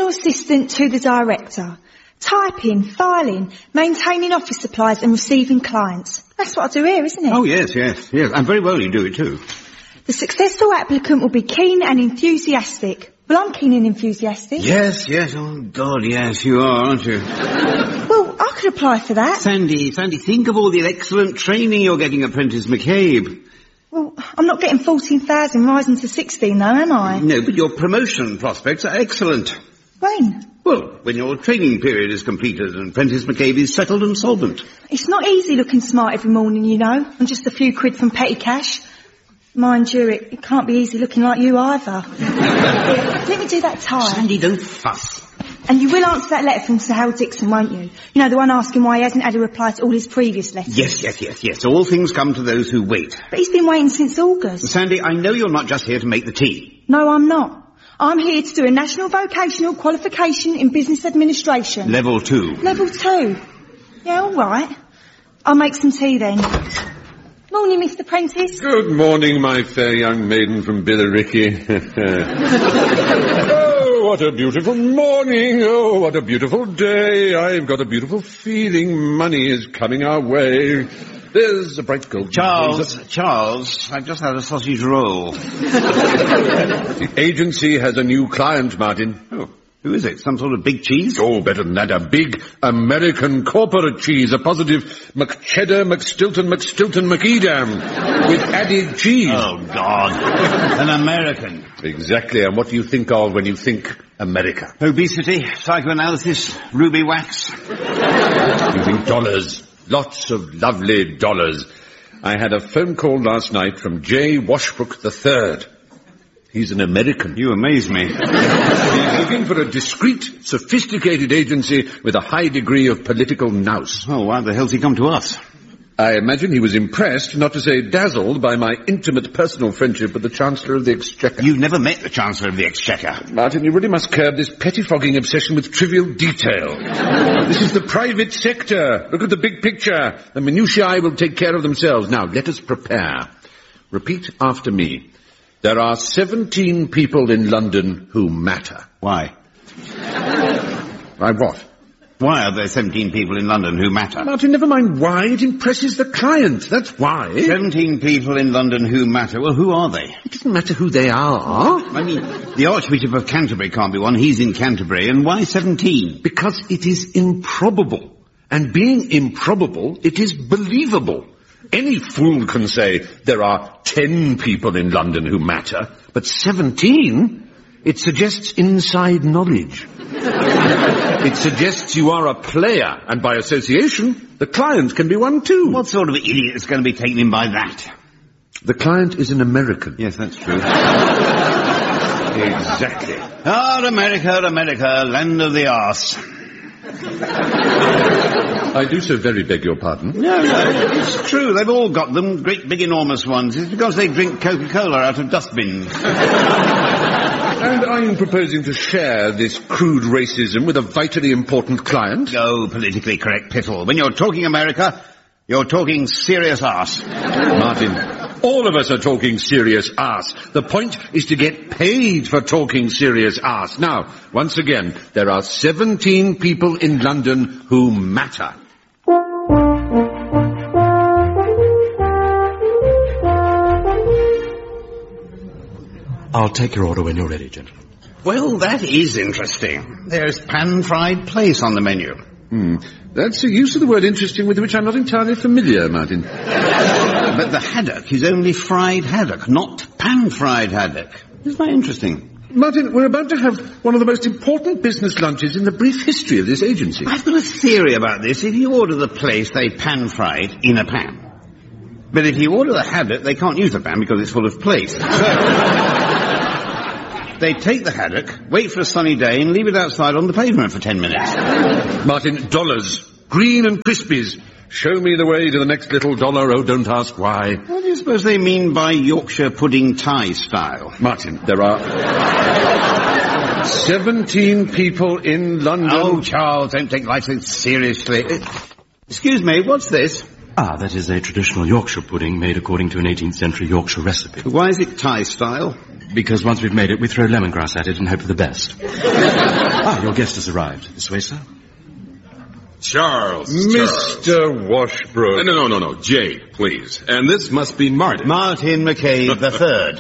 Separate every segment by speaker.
Speaker 1: personal assistant to the director. Typing, filing, maintaining office supplies and receiving clients. That's what I do here, isn't it?
Speaker 2: Oh, yes. And very well you do it too.
Speaker 1: The successful applicant will be keen and enthusiastic. Well, I'm keen and enthusiastic.
Speaker 2: Yes. Oh, God, yes, you are, aren't you?
Speaker 1: Well, I could apply for that.
Speaker 2: Sandy, think of all the excellent training you're getting at Prentice McCabe.
Speaker 1: Well, I'm not getting 14,000 rising to 16, though, am I?
Speaker 2: No, but your promotion prospects are excellent.
Speaker 1: When?
Speaker 2: Well, when your training period is completed and Prentice McCabe is settled and solvent.
Speaker 1: It's not easy looking smart every morning, you know, and just a few quid from petty cash. Mind you, it can't be easy looking like you either. Let me do that tie.
Speaker 2: Sandy, don't fuss.
Speaker 1: And you will answer that letter from Sir Harold Dixon, won't you? You know, the one asking why he hasn't had a reply to all his previous letters.
Speaker 2: Yes. All things come to those who wait.
Speaker 1: But he's been waiting since August.
Speaker 2: Sandy, I know you're not just here to make the tea.
Speaker 1: No, I'm not. I'm here to do a National Vocational Qualification in Business Administration.
Speaker 2: Level 2.
Speaker 1: Level 2? Yeah, all right. I'll make some tea then. Morning, Mr. Prentice.
Speaker 3: Good morning, my fair young maiden from Billericay. Oh, what a beautiful morning. Oh, what a beautiful day. I've got a beautiful feeling money is coming our way. There's a bright gold...
Speaker 2: Charles, I've just had a sausage roll.
Speaker 3: The agency has a new client, Martin.
Speaker 2: Oh, who is it? Some sort of big cheese?
Speaker 3: Oh, better than that. A big American corporate cheese. A positive McCheddar, McStilton, McEdam. With added cheese.
Speaker 2: Oh, God. An American.
Speaker 3: Exactly. And what do you think of when you think America?
Speaker 2: Obesity, psychoanalysis, ruby wax.
Speaker 3: You think dollars. Lots of lovely dollars. I had a phone call last night from J. Washbrook III. He's an American.
Speaker 2: You amaze me.
Speaker 3: He's looking for a discreet, sophisticated agency with a high degree of political nous.
Speaker 2: Oh, why the hell's he come to us?
Speaker 3: I imagine he was impressed, not to say dazzled, by my intimate personal friendship with the Chancellor of the Exchequer.
Speaker 2: You've never met the Chancellor of the Exchequer.
Speaker 3: Martin, you really must curb this pettifogging obsession with trivial detail. This is the private sector. Look at the big picture. The minutiae will take care of themselves. Now, let us prepare. Repeat after me. There are 17 people in London who matter.
Speaker 2: Why?
Speaker 3: Why what?
Speaker 2: Why are there 17 people in London who matter?
Speaker 3: Martin, never mind why. It impresses the client. That's why.
Speaker 2: 17 people in London who matter. Well, who are they?
Speaker 3: It doesn't matter who they are.
Speaker 2: I mean, the Archbishop of Canterbury can't be one. He's in Canterbury. And why 17?
Speaker 3: Because it is improbable. And being improbable, it is believable. Any fool can say there are 10 people in London who matter. But 17... it suggests inside knowledge. It suggests you are a player, and by association, the client can be one too.
Speaker 2: What sort of idiot is going to be taken in by that?
Speaker 3: The client is an American.
Speaker 2: Yes, that's true.
Speaker 3: Exactly.
Speaker 2: Ah, America, land of the arse.
Speaker 3: I do so very beg your pardon.
Speaker 2: No, it's true. They've all got them, great big enormous ones. It's because they drink Coca-Cola out of dustbins.
Speaker 3: And I'm proposing to share this crude racism with a vitally important client.
Speaker 2: Oh, politically correct piffle. When you're talking America, you're talking serious arse.
Speaker 3: Martin, all of us are talking serious arse. The point is to get paid for talking serious arse. Now, once again, there are 17 people in London who matter.
Speaker 4: I'll take your order when you're ready, gentlemen.
Speaker 2: Well, that is interesting. There's pan-fried plaice on the menu.
Speaker 3: That's a use of the word interesting with which I'm not entirely familiar, Martin.
Speaker 2: But the haddock is only fried haddock, not pan-fried haddock. Isn't that interesting?
Speaker 3: Martin, we're about to have one of the most important business lunches in the brief history of this agency.
Speaker 2: I've got a theory about this. If you order the plaice, they pan-fried in a pan. But if you order the haddock, they can't use the pan because it's full of plaice. So... they take the haddock, wait for a sunny day, and leave it outside on the pavement for 10 minutes.
Speaker 3: Martin, dollars. Green and Crispies. Show me the way to the next little dollar. Oh, don't ask why.
Speaker 2: What do you suppose they mean by Yorkshire pudding Thai style?
Speaker 3: Martin, there are 17 people in London.
Speaker 2: Oh, Charles, don't take life so seriously. Excuse me, what's this?
Speaker 4: Ah, that is a traditional Yorkshire pudding made according to an 18th century Yorkshire recipe.
Speaker 2: Why is it Thai style?
Speaker 4: Because once we've made it, we throw lemongrass at it and hope for the best. Your guest has arrived. This way, sir.
Speaker 5: Charles.
Speaker 3: Mr. Washbrook.
Speaker 5: No. Jay, please. And this must be Martin.
Speaker 2: Martin McCabe III.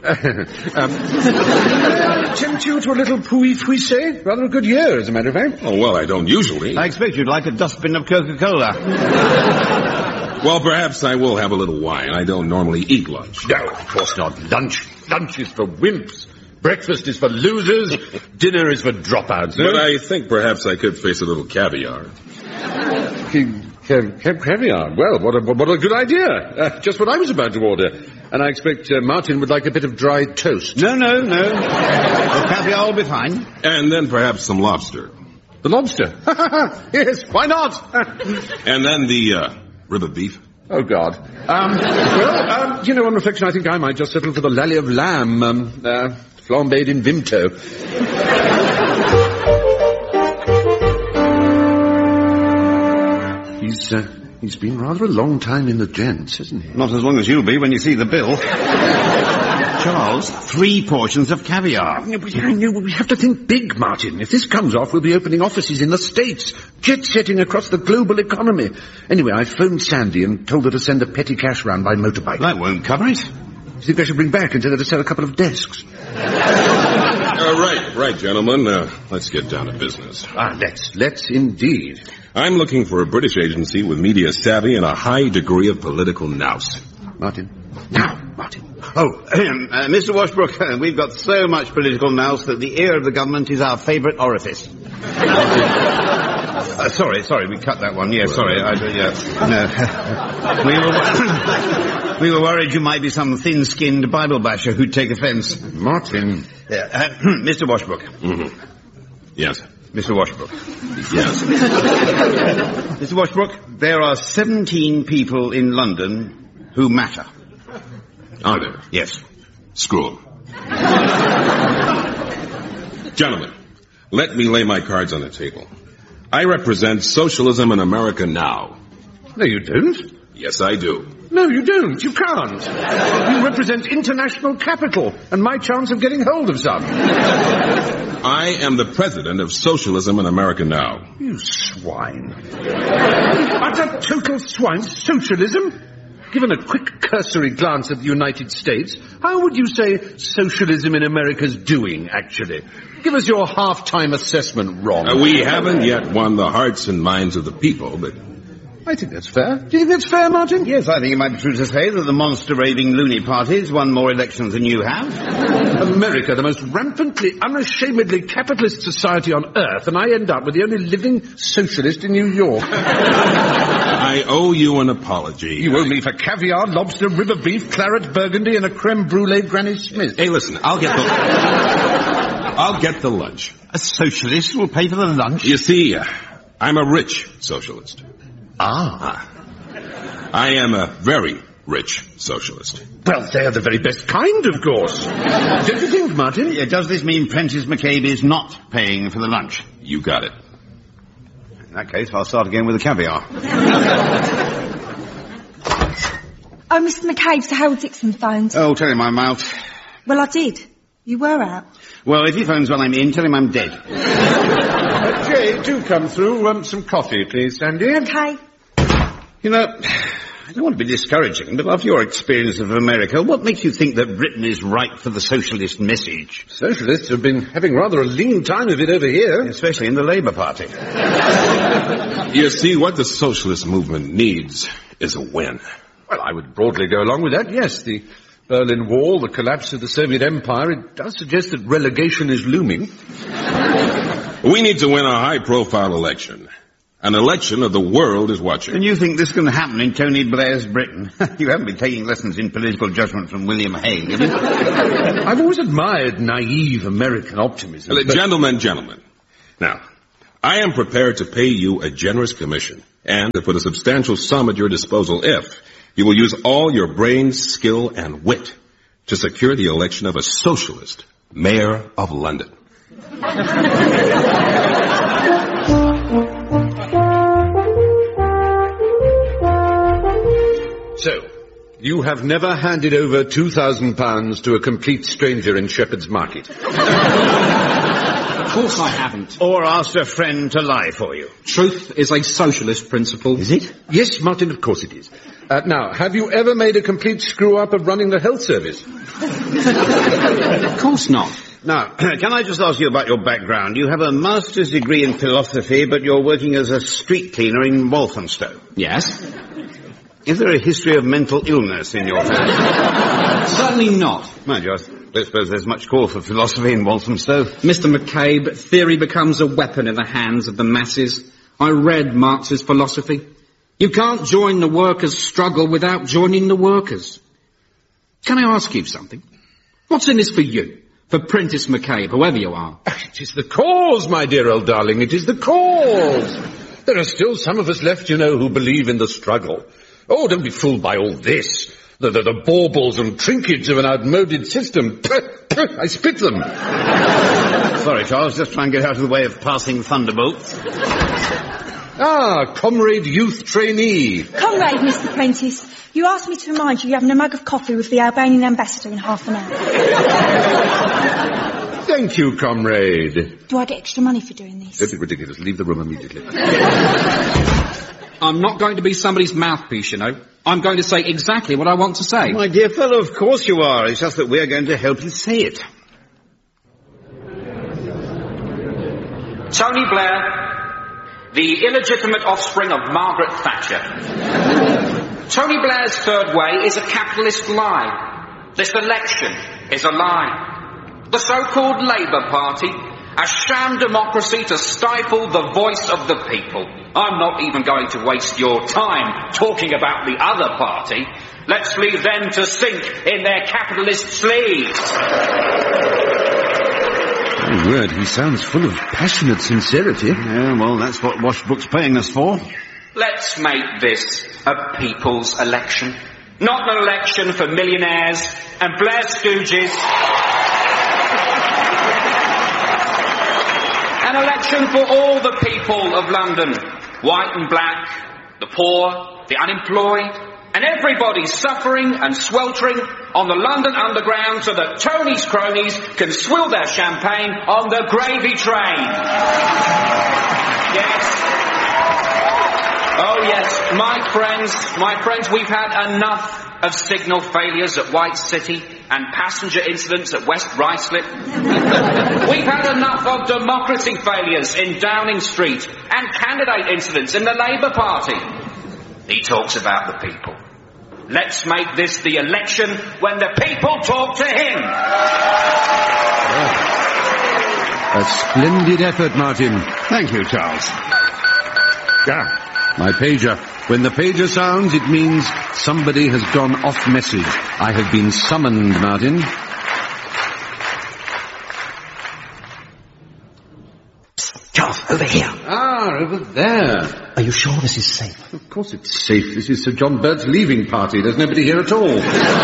Speaker 3: Tempt you to a little pouilly-fuissé? Rather a good year, as a matter of fact.
Speaker 5: Oh, well, I don't usually.
Speaker 2: I expect you'd like a dustbin of Coca-Cola.
Speaker 5: Well, perhaps I will have a little wine. I don't normally eat lunch.
Speaker 3: No, of course not. Lunch is for wimps. Breakfast is for losers. Dinner is for dropouts.
Speaker 5: But I think perhaps I could face a little caviar.
Speaker 3: Caviar. Well, what a good idea. Just what I was about to order. And I expect Martin would like a bit of dry toast.
Speaker 2: No. The caviar will be fine.
Speaker 5: And then perhaps some lobster.
Speaker 3: The lobster? Yes, why not?
Speaker 5: And then the rib of beef.
Speaker 3: Oh, God. On reflection, I think I might just settle for the lally of lamb, flambéed in Vimto. He's been rather a long time in the gents, hasn't he?
Speaker 2: Not as long as you'll be when you see the bill. Charles, 3 portions of caviar.
Speaker 3: We have to think big, Martin. If this comes off, we'll be opening offices in the States, jet-setting across the global economy. Anyway, I phoned Sandy and told her to send a petty cash round by motorbike.
Speaker 2: That won't cover it.
Speaker 3: You think I should bring back and tell her to sell a couple of desks?
Speaker 5: Right, gentlemen. Let's get down to business.
Speaker 3: Let's indeed.
Speaker 5: I'm looking for a British agency with media savvy and a high degree of political nous.
Speaker 3: Martin. Now, Martin.
Speaker 2: Mr. Washbrook, we've got so much political nous that the ear of the government is our favourite orifice. Sorry, we cut that one. Yeah, sorry. No. We were worried you might be some thin-skinned Bible basher who'd take offence.
Speaker 3: Martin.
Speaker 2: Mr. Washbrook.
Speaker 5: Mm-hmm. Yes.
Speaker 2: Mr. Washbrook.
Speaker 5: Yes.
Speaker 2: Mr. Washbrook, there are 17 people in London who matter.
Speaker 5: Are there?
Speaker 2: Yes.
Speaker 5: Screw 'em. Gentlemen, let me lay my cards on the table. I represent socialism in America now.
Speaker 3: No, you don't.
Speaker 5: Yes, I do.
Speaker 3: No, you don't. You can't. You represent international capital and my chance of getting hold of some.
Speaker 5: I am the president of socialism in America now.
Speaker 3: You swine. Utter total swine. Socialism? Given a quick cursory glance at the United States, how would you say socialism in America's doing, actually? Give us your half-time assessment, Ron.
Speaker 5: We haven't yet won the hearts and minds of the people, but
Speaker 3: I think that's fair. Do you think that's fair, Martin?
Speaker 2: Yes, I think it might be true to say that the monster-raving loony parties won more elections than you have.
Speaker 3: America, the most rampantly, unashamedly capitalist society on earth, and I end up with the only living socialist in New York.
Speaker 5: I owe you an apology.
Speaker 3: You owe me for caviar, lobster, rib of beef, claret, burgundy, and a creme brulee Granny Smith.
Speaker 5: Hey, listen, I'll get the lunch.
Speaker 2: A socialist will pay for the lunch?
Speaker 5: You see, I'm a rich socialist.
Speaker 3: Ah.
Speaker 5: I am a very rich socialist.
Speaker 3: Well, they are the very best kind, of course. Don't you think, Martin?
Speaker 2: Does this mean Prentice McCabe is not paying for the lunch?
Speaker 5: You got it.
Speaker 2: In that case, I'll start again with the caviar.
Speaker 1: Oh, Mr. McCabe, Sir Harold Dixon phoned.
Speaker 2: Oh, tell him I'm out.
Speaker 1: Well, I did. You were out.
Speaker 2: Well, if he phones while I'm in, tell him I'm dead.
Speaker 3: Jay, do come through. Some coffee, please, Sandy.
Speaker 1: Okay.
Speaker 2: You know, I don't want to be discouraging, but after your experience of America, what makes you think that Britain is right for the socialist message?
Speaker 3: Socialists have been having rather a lean time of it over here.
Speaker 2: Especially in the Labour Party.
Speaker 5: You see, what the socialist movement needs is a win.
Speaker 3: Well, I would broadly go along with that, yes. The Berlin Wall, the collapse of the Soviet Empire, it does suggest that relegation is looming.
Speaker 5: We need to win a high-profile election. An election of the world is watching.
Speaker 2: And you think this can happen in Tony Blair's Britain? You haven't been taking lessons in political judgment from William Hague, have you?
Speaker 3: I've always admired naive American optimism.
Speaker 5: Gentlemen. Now, I am prepared to pay you a generous commission and to put a substantial sum at your disposal if you will use all your brains, skill, and wit to secure the election of a socialist mayor of London.
Speaker 3: So, You have never handed over £2,000 to a complete stranger in Shepherd's Market.
Speaker 6: Of course I haven't.
Speaker 2: Or asked a friend to lie for you.
Speaker 6: Truth is a socialist principle.
Speaker 2: Is it?
Speaker 3: Yes, Martin, of course it is. Now, have you ever made a complete screw-up of running the health service?
Speaker 6: Of course not.
Speaker 2: Now, can I just ask you about your background? You have a master's degree in philosophy, but you're working as a street cleaner in Walthamstow.
Speaker 6: Yes?
Speaker 2: Is there a history of mental illness in your family?
Speaker 6: Certainly not.
Speaker 2: Mind you, I don't suppose there's much call for philosophy in Walthamstow.
Speaker 6: Mr. McCabe, theory becomes a weapon in the hands of the masses. I read Marx's philosophy. You can't join the workers' struggle without joining the workers. Can I ask you something? What's in this for you? For Prentice McCabe, whoever you are.
Speaker 3: It is the cause, my dear old darling. It is the cause. There are still some of us left, you know, who believe in the struggle. Oh, don't be fooled by all this. The baubles and trinkets of an outmoded system. I spit them.
Speaker 2: Sorry, Charles, just try and get out of the way of passing thunderbolts.
Speaker 3: Ah, comrade youth trainee.
Speaker 1: Comrade, Mr. Prentice, you asked me to remind you you're having a mug of coffee with the Albanian ambassador in half an hour.
Speaker 3: Thank you, comrade.
Speaker 1: Do I get extra money for doing this?
Speaker 3: Don't be ridiculous. Leave the room immediately.
Speaker 6: I'm not going to be somebody's mouthpiece, you know. I'm going to say exactly what I want to say.
Speaker 2: My dear fellow, of course you are. It's just that we're going to help you say it.
Speaker 7: Tony Blair, the illegitimate offspring of Margaret Thatcher. Tony Blair's third way is a capitalist lie. This election is a lie. The so-called Labour Party, a sham democracy to stifle the voice of the people. I'm not even going to waste your time talking about the other party. Let's leave them to sink in their capitalist sleeves.
Speaker 3: Oh, word, he sounds full of passionate sincerity.
Speaker 2: Yeah, well, that's what Washbrook's paying us for.
Speaker 7: Let's make this a people's election. Not an election for millionaires and Blair stooges. An election for all the people of London. White and black, the poor, the unemployed, and everybody suffering and sweltering on the London Underground so that Tony's cronies can swill their champagne on the gravy train. Yes. Oh yes, my friends, we've had enough of signal failures at White City and passenger incidents at West Ruislip. We've had enough of democracy failures in Downing Street and candidate incidents in the Labour Party. He talks about the people. Let's make this the election when the people talk to him.
Speaker 3: A splendid effort, Martin.
Speaker 2: Thank you, Charles.
Speaker 3: Ah, my pager. When the pager sounds, it means somebody has gone off message. I have been summoned, Martin.
Speaker 8: Charles, over here.
Speaker 3: Ah, over there.
Speaker 8: Are you sure this is safe?
Speaker 3: Of course it's safe. This is Sir John Bird's leaving party. There's nobody here at all.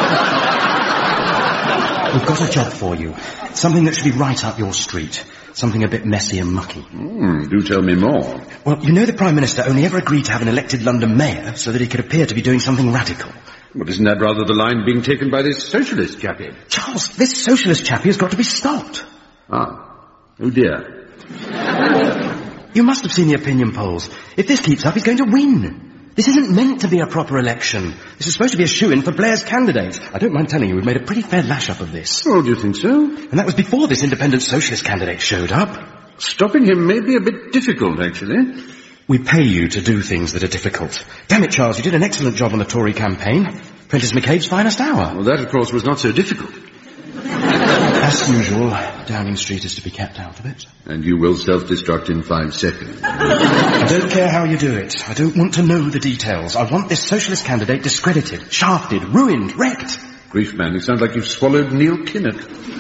Speaker 8: We've got a job for you. Something that should be right up your street. Something a bit messy and mucky.
Speaker 3: Do tell me more.
Speaker 8: Well, you know the Prime Minister only ever agreed to have an elected London mayor so that he could appear to be doing something radical.
Speaker 3: Well, isn't that rather the line being taken by this socialist chappie?
Speaker 8: Charles, this socialist chappie has got to be stopped.
Speaker 3: Ah. Oh dear.
Speaker 8: You must have seen the opinion polls. If this keeps up, he's going to win. This isn't meant to be a proper election. This is supposed to be a shoo-in for Blair's candidate. I don't mind telling you, we've made a pretty fair lash-up of this.
Speaker 3: Oh, do you think so?
Speaker 8: And that was before this independent socialist candidate showed up.
Speaker 3: Stopping him may be a bit difficult, actually.
Speaker 8: We pay you to do things that are difficult. Damn it, Charles, you did an excellent job on the Tory campaign. Prentice McCabe's finest hour.
Speaker 3: Well, that, of course, was not so difficult.
Speaker 8: As usual, Downing Street is to be kept out of it.
Speaker 3: And you will self-destruct in 5 seconds.
Speaker 8: I don't care how you do it. I don't want to know the details. I want this socialist candidate discredited, shafted, ruined, wrecked.
Speaker 3: Grief, man, you sound like you've swallowed Neil Kinnock.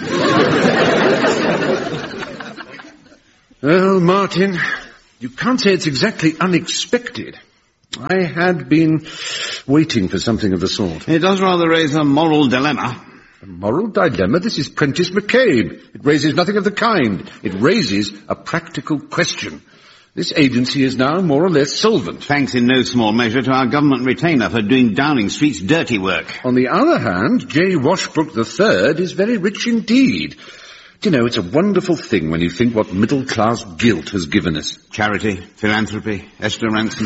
Speaker 3: Well, Martin, you can't say it's exactly unexpected. I had been waiting for something of the sort.
Speaker 2: It does rather raise a moral dilemma.
Speaker 3: A moral dilemma? This is Prentice McCabe. It raises nothing of the kind. It raises a practical question. This agency is now more or less solvent.
Speaker 2: Thanks in no small measure to our government retainer for doing Downing Street's dirty work.
Speaker 3: On the other hand, J. Washbrook III is very rich indeed. Do you know, it's a wonderful thing when you think what middle-class guilt has given us.
Speaker 2: Charity, philanthropy, Esther Ransom.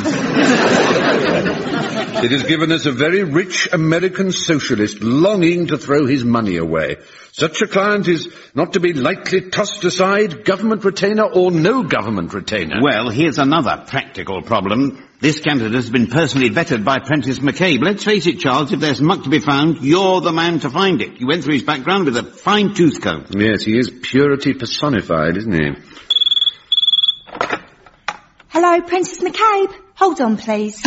Speaker 3: It has given us a very rich American socialist longing to throw his money away. Such a client is not to be lightly tossed aside, government retainer or no government retainer.
Speaker 2: Well, here's another practical problem. This candidate has been personally vetted by Prentice McCabe. Let's face it, Charles, if there's muck to be found, you're the man to find it. You went through his background with a fine-tooth comb.
Speaker 3: Yes, he is purity personified, isn't he?
Speaker 1: Hello, Prentice McCabe. Hold on, please.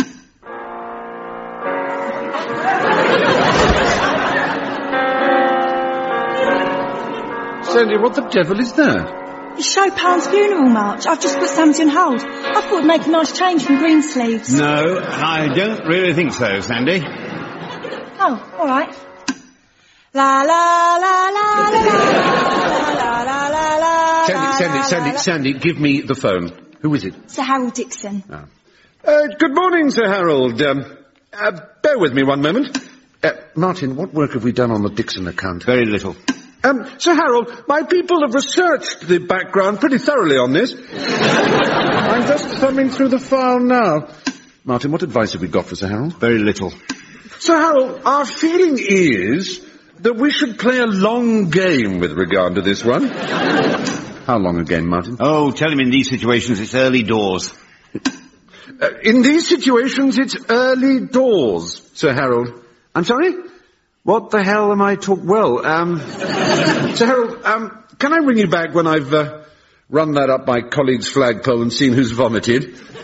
Speaker 3: Sandy, what the devil is that?
Speaker 1: It's Chopin's funeral march. I've just put something on hold. I thought it'd make a nice change from Greensleeves.
Speaker 2: No, I don't really think so, Sandy.
Speaker 1: Oh, all right. La la la la la la la la la.
Speaker 3: Sandy, give me the phone. Who is it?
Speaker 1: Sir Harold Dixon.
Speaker 3: Good morning, Sir Harold. Bear with me one moment. Martin, what work have we done on the Dixon account?
Speaker 2: Very little.
Speaker 3: Sir Harold, my people have researched the background pretty thoroughly on this. I'm just thumbing through the file now. Martin, what advice have we got for Sir Harold?
Speaker 2: Very little.
Speaker 3: Sir Harold, our feeling is that we should play a long game with regard to this one. How long a game, Martin?
Speaker 2: Oh, tell him in these situations it's early doors.
Speaker 3: In these situations, it's early doors, Sir Harold. I'm sorry? What the hell am I Well, Sir Harold, can I ring you back when I've run that up my colleague's flagpole and seen who's vomited? Do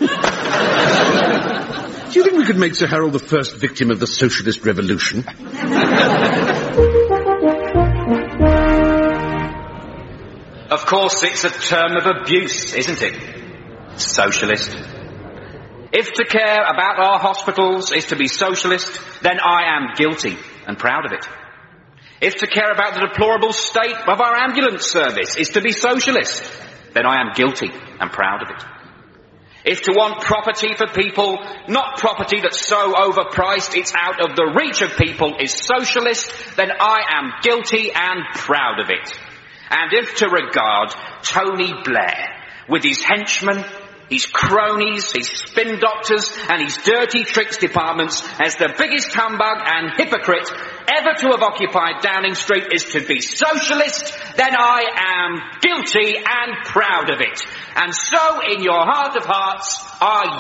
Speaker 3: you think we could make Sir Harold the first victim of the socialist revolution?
Speaker 7: Of course, it's a term of abuse, isn't it? Socialist. If to care about our hospitals is to be socialist, then I am guilty and proud of it. If to care about the deplorable state of our ambulance service is to be socialist, then I am guilty and proud of it. If to want property for people, not property that's so overpriced it's out of the reach of people, is socialist, then I am guilty and proud of it. And if to regard Tony Blair with his henchmen, his cronies, his spin doctors, and his dirty tricks departments as the biggest humbug and hypocrite ever to have occupied Downing Street is to be socialist, then I am guilty and proud of it. And so, in your heart of hearts, are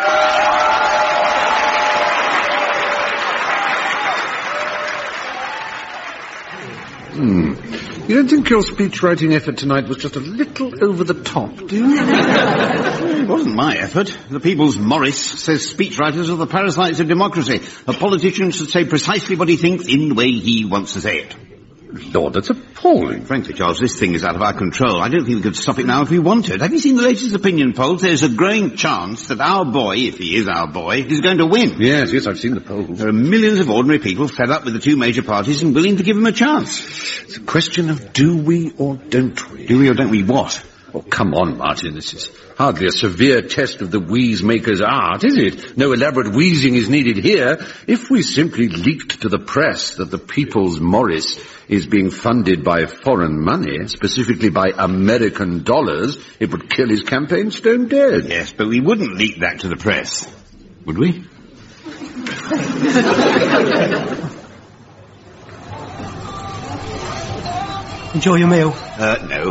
Speaker 3: you. You don't think your speechwriting effort tonight was just a little over the top, do you?
Speaker 2: It wasn't my effort. The People's Morris says speechwriters are the parasites of democracy. A politician should say precisely what he thinks in the way he wants to say it.
Speaker 3: Lord, that's appalling.
Speaker 2: Frankly, Charles, this thing is out of our control. I don't think we could stop it now if we wanted. Have you seen the latest opinion polls? There's a growing chance that our boy, if he is our boy, is going to win.
Speaker 3: Yes, I've seen the polls.
Speaker 2: There are millions of ordinary people fed up with the two major parties and willing to give them a chance.
Speaker 3: It's a question of do we or don't we?
Speaker 2: Do we or don't we what?
Speaker 3: Oh, come on, Martin, this is hardly a severe test of the wheeze-maker's art, is it? No elaborate wheezing is needed here. If we simply leaked to the press that the People's Morris is being funded by foreign money, specifically by American dollars, it would kill his campaign stone dead.
Speaker 2: Yes, but we wouldn't leak that to the press, would we?
Speaker 8: Enjoy your meal.
Speaker 2: No.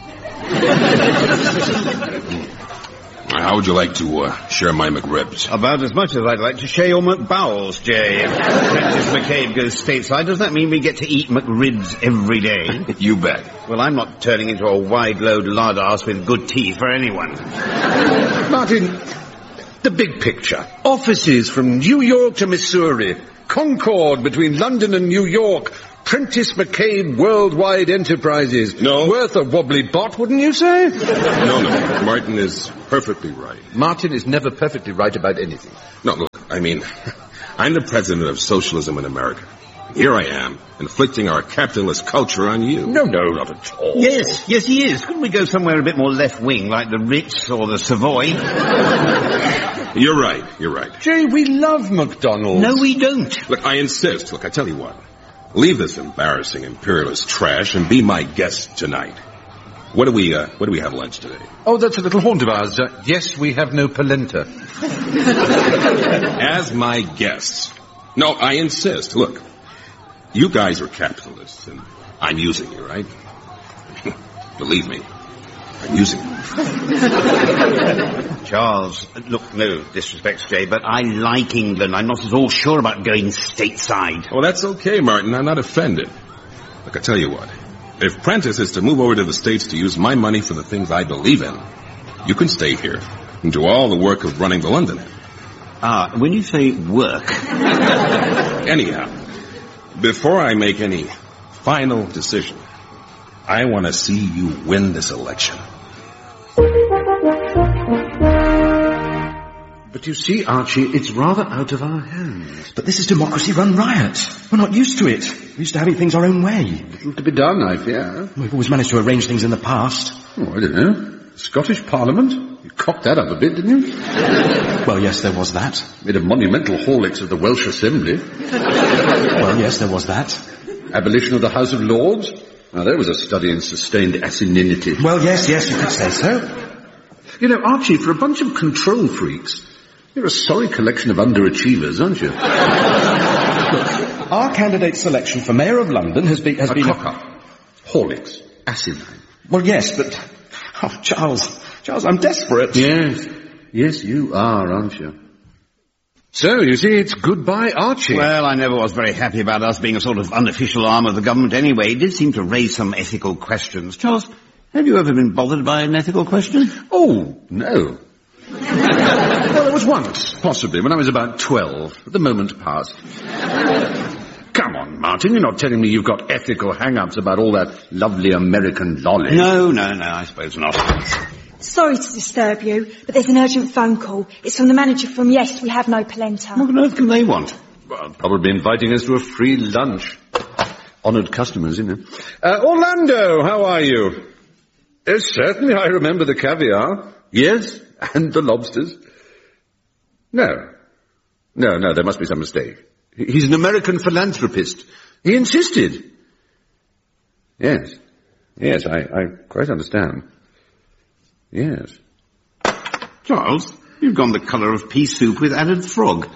Speaker 5: How would you like to share my McRibs?
Speaker 2: About as much as I'd like to share your McBowels, Jay. If Prentice McCabe goes stateside, does that mean we get to eat McRibs every day?
Speaker 5: You bet.
Speaker 2: Well, I'm not turning into a wide-load lard ass with good teeth for anyone.
Speaker 3: Martin, the big picture. Offices from New York to Missouri. Concord between London and New York. Prentice McCabe Worldwide Enterprises.
Speaker 5: No.
Speaker 3: Worth a wobbly bot, wouldn't you say?
Speaker 5: No. Martin is perfectly right.
Speaker 3: Martin is never perfectly right about anything.
Speaker 5: No, look, I mean, I'm the president of socialism in America. Here I am, inflicting our capitalist culture on you.
Speaker 3: No, not at all.
Speaker 2: Yes, he is. Couldn't we go somewhere a bit more left-wing, like the Ritz or the Savoy?
Speaker 5: You're right.
Speaker 3: Jay, we love McDonald's.
Speaker 2: No, we don't.
Speaker 5: Look, I insist. Look, I tell you what. Leave this embarrassing imperialist trash and be my guest tonight. What do we have lunch today?
Speaker 3: Oh, that's a little haunt of ours. Yes, we have no polenta.
Speaker 5: As my guests. No, I insist. Look, you guys are capitalists, and I'm using you, right? Believe me, I'm using you.
Speaker 2: Charles, look, no disrespect, Jay, but I like England. I'm not at all sure about going stateside.
Speaker 5: Well, that's okay, Martin. I'm not offended. Look, I tell you what. If Prentice is to move over to the States to use my money for the things I believe in, you can stay here and do all the work of running the London.
Speaker 2: When you say work...
Speaker 5: Anyhow, before I make any final decision, I want to see you win this election.
Speaker 3: But you see, Archie, it's rather out of our hands.
Speaker 8: But this is democracy run riot. We're not used to it. We're used to having things our own way.
Speaker 3: Little to be done, I fear.
Speaker 8: We've always managed to arrange things in the past.
Speaker 3: Oh, I don't know. Scottish Parliament? You cocked that up a bit, didn't you?
Speaker 8: Well, yes, there was that.
Speaker 3: Made a monumental Horlicks of the Welsh Assembly.
Speaker 8: Well, yes, there was that.
Speaker 3: Abolition of the House of Lords? Now, there was a study in sustained asininity.
Speaker 8: Well, yes, you could say so.
Speaker 3: You know, Archie, for a bunch of control freaks, you're a sorry collection of underachievers, aren't you?
Speaker 8: Look, our candidate selection for Mayor of London has been...
Speaker 3: A cock-up. Horlicks. Asinine.
Speaker 8: Well, yes, but... Oh, Charles, I'm desperate.
Speaker 3: Yes, you are, aren't you? So, you see, it's goodbye, Archie.
Speaker 2: Well, I never was very happy about us being a sort of unofficial arm of the government anyway. It did seem to raise some ethical questions. Charles, have you ever been bothered by an ethical question?
Speaker 3: Oh, no. Well, there was once, possibly, when I was about 12. The moment passed. Come on, Martin, you're not telling me you've got ethical hang-ups about all that lovely American lolly.
Speaker 2: No, I suppose not.
Speaker 1: Sorry to disturb you, but there's an urgent phone call. It's from the manager from Yes, We Have No Polenta.
Speaker 2: What on earth can they want?
Speaker 3: Well, probably inviting us to a free lunch. Honoured customers, you know. Orlando, how are you? Yes, certainly, I remember the caviar. Yes, and the lobsters. No, there must be some mistake. He's an American philanthropist. He insisted. Yes, I quite understand. Yes.
Speaker 2: Charles, you've gone the colour of pea soup with added frog.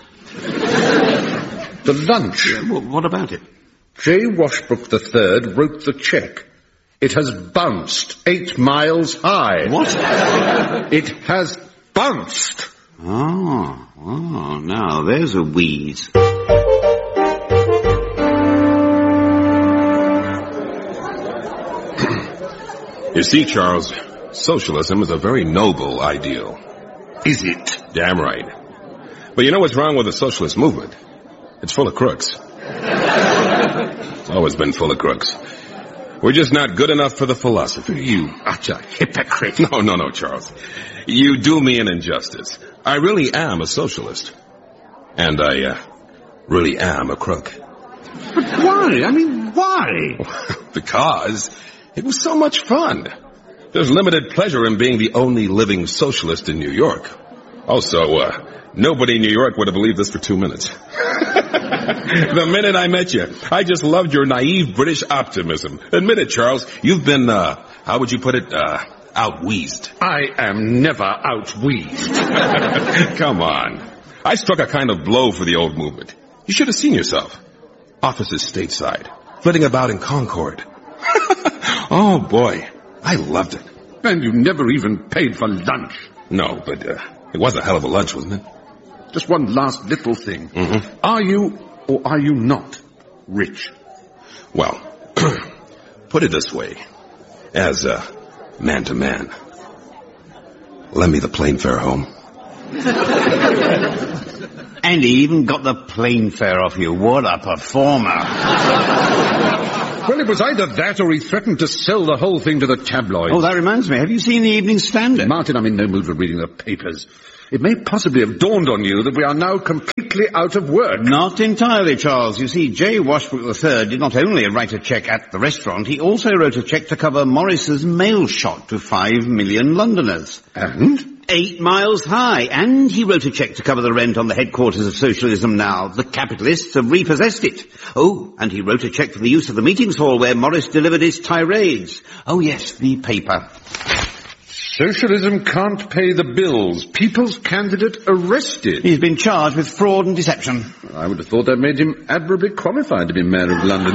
Speaker 3: The lunch.
Speaker 2: Yeah, what about it?
Speaker 3: J. Washbrook III wrote the cheque. It has bounced 8 miles high.
Speaker 2: What?
Speaker 3: It has bounced.
Speaker 2: Oh, now there's a wheeze.
Speaker 5: You see, Charles, socialism is a very noble ideal.
Speaker 3: Is it?
Speaker 5: Damn right. But you know what's wrong with the socialist movement? It's full of crooks. It's always been full of crooks. We're just not good enough for the philosophy.
Speaker 3: You utter hypocrite.
Speaker 5: No, Charles. You do me an injustice. I really am a socialist. And I really am a crook.
Speaker 3: But why? I mean, why?
Speaker 5: Because it was so much fun. There's limited pleasure in being the only living socialist in New York. Also, nobody in New York would have believed this for 2 minutes. The minute I met you, I just loved your naive British optimism. Admit it, Charles. You've been, how would you put it, out-wheezed.
Speaker 3: I am never out-wheezed.
Speaker 5: Come on. I struck a kind of blow for the old movement. You should have seen yourself. Offices stateside, flitting about in Concord. Oh, boy. I loved it.
Speaker 3: And you never even paid for lunch.
Speaker 5: No, but it was a hell of a lunch, wasn't it?
Speaker 3: Just one last little thing.
Speaker 5: Mm-hmm.
Speaker 3: Are you, or are you not, rich?
Speaker 5: Well, put it this way. As man to man. Lend me the plane fare home.
Speaker 2: And he even got the plane fare off you. What a performer.
Speaker 3: Well, it was either that or he threatened to sell the whole thing to the tabloids.
Speaker 2: Oh, that reminds me. Have you seen the Evening Standard?
Speaker 3: Martin, I'm in no mood for reading the papers. It may possibly have dawned on you that we are now completely out of work.
Speaker 2: Not entirely, Charles. You see, J. Washbrook III did not only write a cheque at the restaurant, he also wrote a cheque to cover Morris's mail shot to 5 million Londoners.
Speaker 3: And?
Speaker 2: 8 miles high. And he wrote a cheque to cover the rent on the headquarters of Socialism Now. The capitalists have repossessed it. Oh, and he wrote a cheque for the use of the meetings hall where Morris delivered his tirades. Oh yes, the paper.
Speaker 3: Socialism can't pay the bills. People's candidate arrested.
Speaker 2: He's been charged with fraud and deception.
Speaker 3: I would have thought that made him admirably qualified to be mayor of London.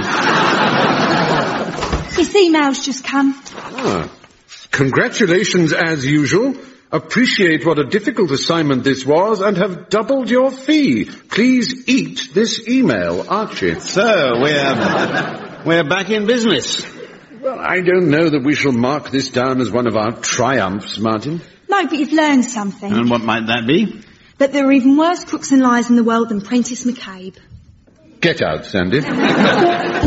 Speaker 1: His email's just come.
Speaker 3: Ah. Congratulations as usual. Appreciate what a difficult assignment this was and have doubled your fee. Please eat this email, Archie.
Speaker 2: So, we're back in business.
Speaker 3: Well, I don't know that we shall mark this down as one of our triumphs, Martin.
Speaker 1: No, but you've learned something.
Speaker 2: And what might that be?
Speaker 1: That there are even worse crooks and liars in the world than Prentice McCabe.
Speaker 3: Get out, Sandy.